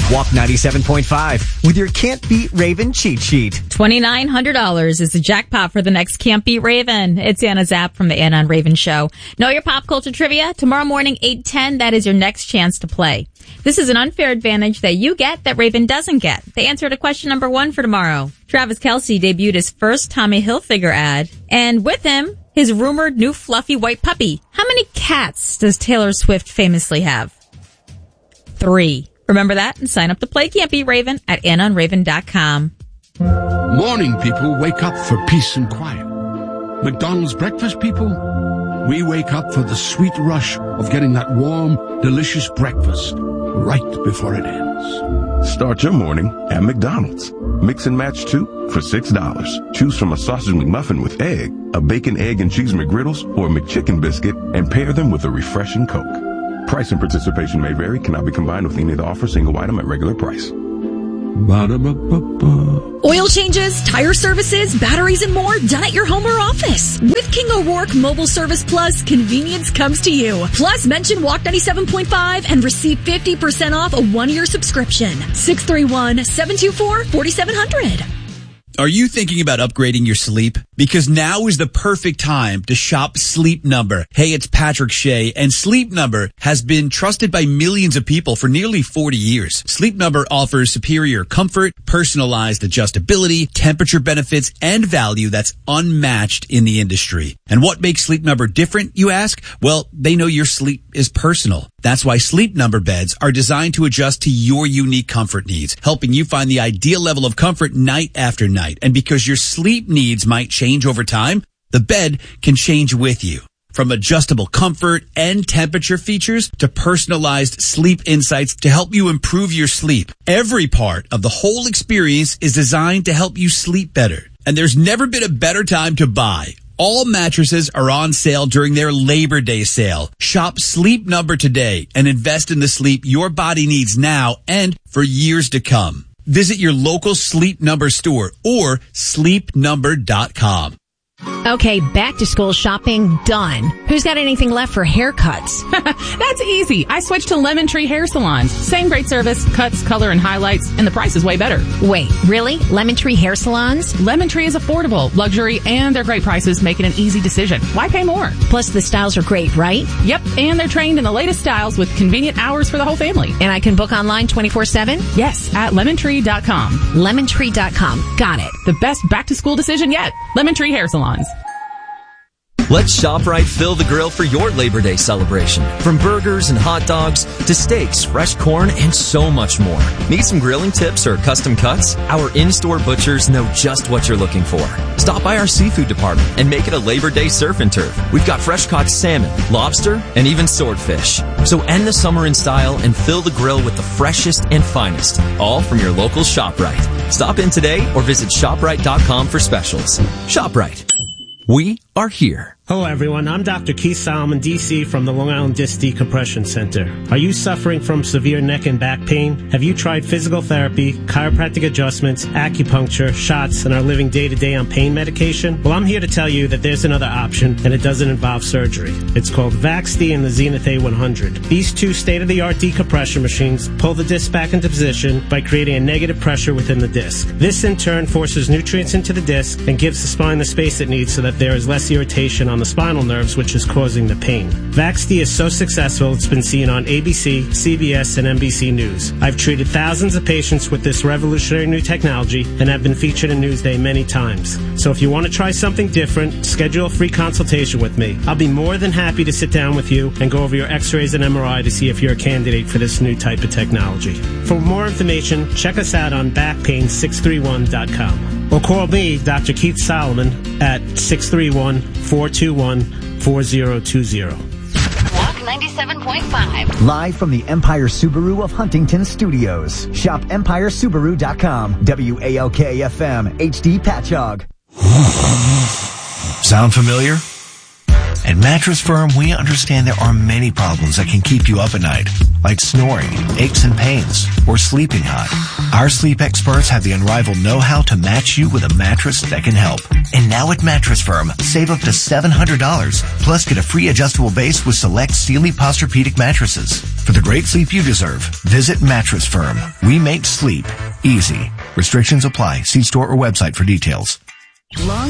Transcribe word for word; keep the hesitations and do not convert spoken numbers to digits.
Walk ninety-seven point five with your Can't Beat Raven cheat sheet. twenty-nine hundred dollars is the jackpot for the next Can't Beat Raven. It's Anna Zapp from the Anna and Raven Show. Know your pop culture trivia? Tomorrow morning, eight ten, that is your next chance to play. This is an unfair advantage that you get that Raven doesn't get. They answered a question number one for tomorrow. Travis Kelce debuted his first Tommy Hilfiger ad, and with him, his rumored new fluffy white puppy. How many cats does Taylor Swift famously have? Three. Remember that and sign up to play Can't Beat Raven at anna and raven dot com. Morning people wake up for peace and quiet. McDonald's breakfast people, we wake up for the sweet rush of getting that warm, delicious breakfast right before it ends. Start your morning at McDonald's. Mix and match two for six dollars. Choose from a sausage McMuffin with egg, a bacon, egg, and cheese McGriddles, or a McChicken biscuit, and pair them with a refreshing Coke. Price and participation may vary, cannot be combined with any of the offer, single item at regular price. Ba-da-ba-ba-ba. Oil changes, tire services, batteries, and more done at your home or office. With King O'Rourke Mobile Service Plus, convenience comes to you. Plus, mention Walk ninety-seven point five and receive fifty percent off a one-year subscription. six three one, seven two four, four seven zero zero. Are you thinking about upgrading your sleep? Because now is the perfect time to shop Sleep Number. Hey, it's Patrick Shea, and Sleep Number has been trusted by millions of people for nearly forty years. Sleep Number offers superior comfort, personalized adjustability, temperature benefits, and value that's unmatched in the industry. And what makes Sleep Number different, you ask? Well, they know your sleep is personal. That's why Sleep Number beds are designed to adjust to your unique comfort needs, helping you find the ideal level of comfort night after night. And because your sleep needs might change over time, the bed can change with you. From adjustable comfort and temperature features to personalized sleep insights to help you improve your sleep. Every part of the whole experience is designed to help you sleep better. And there's never been a better time to buy. All mattresses are on sale during their Labor Day sale. Shop Sleep Number today and invest in the sleep your body needs now and for years to come. Visit your local Sleep Number store or sleep number dot com. Okay, back to school shopping done. Who's got anything left for haircuts? That's easy. I switched to Lemon Tree Hair Salons. Same great service, cuts, color, and highlights, and the price is way better. Wait, really? Lemon Tree Hair Salons? Lemon Tree is affordable, luxury, and their great prices make it an easy decision. Why pay more? Plus the styles are great, right? Yep, and they're trained in the latest styles with convenient hours for the whole family. And I can book online twenty-four seven? Yes, at lemon tree dot com. lemon tree dot com. Got it. The best back-to-school decision yet. Lemon Tree Hair Salons. Let ShopRite fill the grill for your Labor Day celebration. From burgers and hot dogs to steaks, fresh corn, and so much more. Need some grilling tips or custom cuts? Our in-store butchers know just what you're looking for. Stop by our seafood department and make it a Labor Day surf and turf. We've got fresh-caught salmon, lobster, and even swordfish. So end the summer in style and fill the grill with the freshest and finest, all from your local ShopRite. Stop in today or visit shop rite dot com for specials. ShopRite. We are here. Hello everyone, I'm Doctor Keith Solomon, D C from the Long Island Disc Decompression Center. Are you suffering from severe neck and back pain? Have you tried physical therapy, chiropractic adjustments, acupuncture, shots, and are living day to day on pain medication? Well, I'm here to tell you that there's another option, and it doesn't involve surgery. It's called VaxD and the Zenith A one hundred. These two state-of-the-art decompression machines pull the disc back into position by creating a negative pressure within the disc. This in turn forces nutrients into the disc and gives the spine the space it needs so that there is less irritation on the spinal nerves, which is causing the pain. VaxD is so successful it's been seen on A B C, C B S, and N B C News. I've treated thousands of patients with this revolutionary new technology and have been featured in Newsday many times. So if you want to try something different, schedule a free consultation with me. I'll be more than happy to sit down with you and go over your x-rays and M R I to see if you're a candidate for this new type of technology. For more information, check us out on back pain six three one dot com. Or call me, Doctor Keith Solomon, at six three one, four two one, four zero two zero. Walk ninety-seven point five. Live from the Empire Subaru of Huntington Studios. Shop empire subaru dot com. W A L K F M, H D Patchogue. Sound familiar? At Mattress Firm, we understand there are many problems that can keep you up at night, like snoring, aches and pains, or sleeping hot. Our sleep experts have the unrivaled know-how to match you with a mattress that can help. And now at Mattress Firm, save up to seven hundred dollars, plus get a free adjustable base with select Sealy Posturepedic mattresses. For the great sleep you deserve, visit Mattress Firm. We make sleep easy. Restrictions apply. See store or website for details. Long